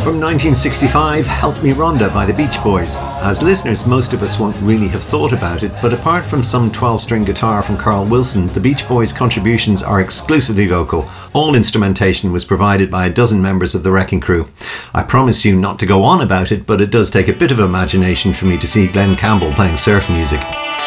From 1965, Help Me Rhonda by the Beach Boys. As listeners, most of us won't really have thought about it, but apart from some 12-string guitar from Carl Wilson, the Beach Boys' contributions are exclusively vocal. All instrumentation was provided by a dozen members of the Wrecking Crew. I promise you not to go on about it, but it does take a bit of imagination for me to see Glenn Campbell playing surf music.